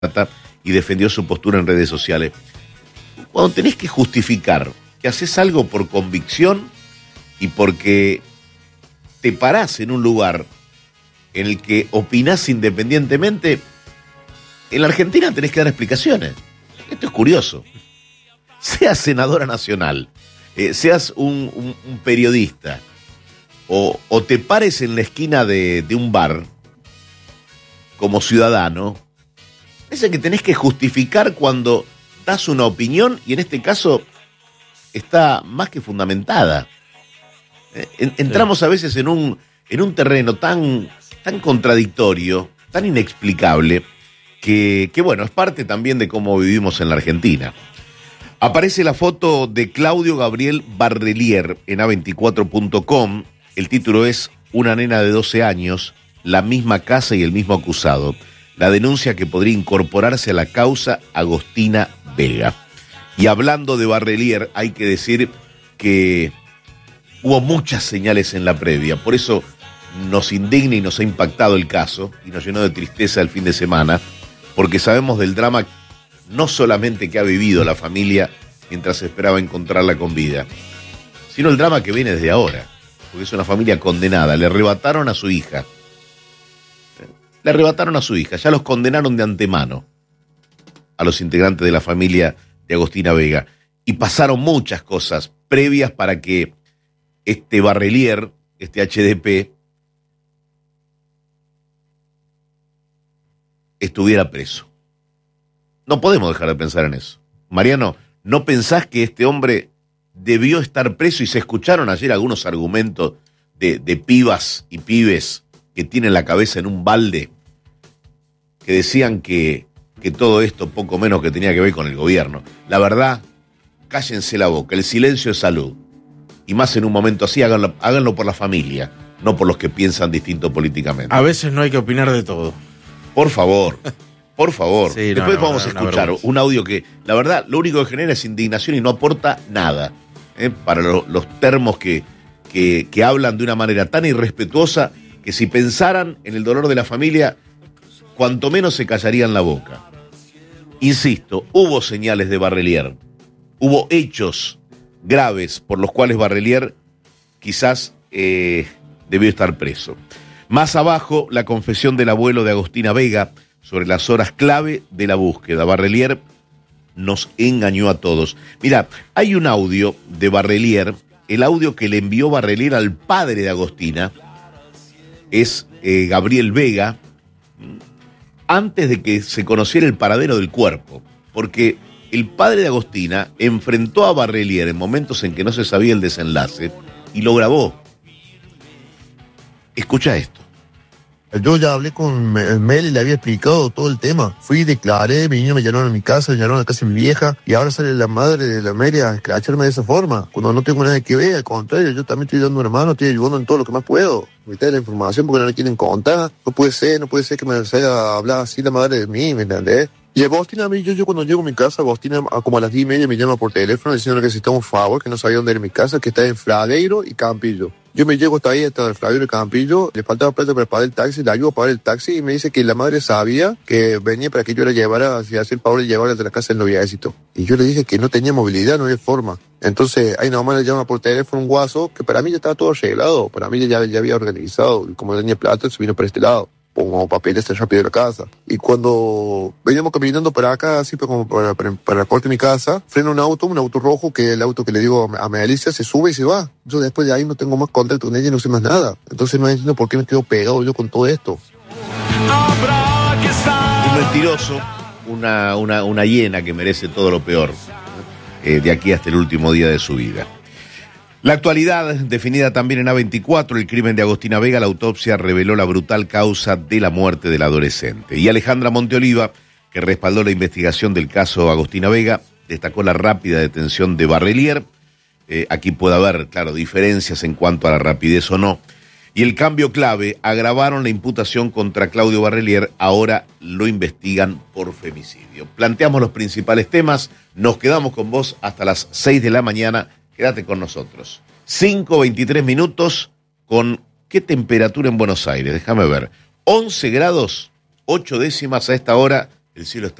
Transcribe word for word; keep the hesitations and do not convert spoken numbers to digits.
y defendió su postura en redes sociales. Cuando tenés que justificar que haces algo por convicción y porque te parás en un lugar en el que opinás independientemente, en la Argentina tenés que dar explicaciones. Esto es curioso. Seas senadora nacional, eh, seas un, un, un periodista, o, o te pares en la esquina de, de un bar como ciudadano, es el que tenés que justificar cuando das una opinión, y en este caso está más que fundamentada. Eh, entramos sí. a veces en un, en un terreno tan, tan contradictorio, tan inexplicable, que, que bueno, es parte también de cómo vivimos en la Argentina. Aparece la foto de Claudio Gabriel Barrelier en A veinticuatro punto com. El título es Una nena de doce años, la misma casa y el mismo acusado. La denuncia que podría incorporarse a la causa Agostina Vega. Y hablando de Barrelier, hay que decir que hubo muchas señales en la previa. Por eso nos indigna y nos ha impactado el caso y nos llenó de tristeza el fin de semana, porque sabemos del drama no solamente que ha vivido la familia mientras esperaba encontrarla con vida, sino el drama que viene desde ahora, porque es una familia condenada. Le arrebataron a su hija. Le arrebataron a su hija. Ya los condenaron de antemano a los integrantes de la familia de Agostina Vega. Y pasaron muchas cosas previas para que este Barrelier, este H D P, estuviera preso. No podemos dejar de pensar en eso. Mariano, ¿no pensás que este hombre debió estar preso? Y se escucharon ayer algunos argumentos de, de pibas y pibes que tienen la cabeza en un balde, que decían que, que todo esto poco menos que tenía que ver con el gobierno. La verdad, cállense la boca, el silencio es salud. Y más en un momento así, háganlo, háganlo por la familia, no por los que piensan distinto políticamente. A veces no hay que opinar de todo. Por favor, por favor. Sí, Después no, no, vamos no, a escuchar no, un audio que, la verdad, lo único que genera es indignación y no aporta nada. ¿eh? Para lo, los termos que, que, que hablan de una manera tan irrespetuosa que si pensaran en el dolor de la familia, cuanto menos se callarían la boca. Insisto, hubo señales de Barrelier, hubo hechos graves por los cuales Barrelier quizás eh, debió estar preso. Más abajo, la confesión del abuelo de Agostina Vega sobre las horas clave de la búsqueda. Barrelier nos engañó a todos. Mira, hay un audio de Barrelier, el audio que le envió Barrelier al padre de Agostina, es eh, Gabriel Vega, antes de que se conociera el paradero del cuerpo, porque el padre de Agostina enfrentó a Barrelier en momentos en que no se sabía el desenlace y lo grabó. Escucha esto. Yo ya hablé con Mel y le había explicado todo el tema. Fui, declaré, mi niño me llamaron a mi casa, me llamaron a la casa de mi vieja, y ahora sale la madre de la Mary a escracharme de esa forma, cuando no tengo nada que ver. Al contrario, yo también estoy dando una mano, estoy ayudando en todo lo que más puedo. Me trae la información porque no la quieren contar. No puede ser, no puede ser que me salga a hablar así la madre de mí, ¿me entendés? Y Agostina, a mí, yo, yo cuando llego a mi casa, Agostina, como a las diez y media me llama por teléfono diciendo que necesitamos un favor, que no sabía dónde era mi casa, que está en Fradeiro y Campillo. Yo me llego hasta ahí, hasta el Fradeiro y Campillo, le faltaba plata para pagar el taxi, le ayudo a pagar el taxi y me dice que la madre sabía que venía para que yo la llevara, hacia hacer el favor de llevarla de la casa del noviecito. Y yo le dije que no tenía movilidad, no había forma. Entonces, ahí nomás le llama por teléfono un guaso, que para mí ya estaba todo arreglado, para mí ya, ya había organizado, y como tenía plata, se vino para este lado. Pongo papeles rápido de la casa. Y cuando veníamos caminando para acá, así como para, para, para la puerta de mi casa, frena un auto, un auto rojo, que es el auto que le digo a Melissa, se sube y se va. Yo después de ahí no tengo más contacto con ella y no sé más nada. Entonces no entiendo por qué me quedo pegado yo con todo esto. Un mentiroso, una, una, una hiena que merece todo lo peor, eh, de aquí hasta el último día de su vida. La actualidad, definida también en A veinticuatro, el crimen de Agostina Vega, la autopsia reveló la brutal causa de la muerte del adolescente. Y Alejandra Monteoliva, que respaldó la investigación del caso Agostina Vega, destacó la rápida detención de Barrelier. Eh, aquí puede haber, claro, diferencias en cuanto a la rapidez o no. Y el cambio clave, agravaron la imputación contra Claudio Barrelier, ahora lo investigan por femicidio. Planteamos los principales temas, nos quedamos con vos hasta las seis de la mañana. Quédate con nosotros. cinco veintitrés minutos, con ¿qué temperatura en Buenos Aires? Déjame ver. once grados, ocho décimas a esta hora. El El cielo está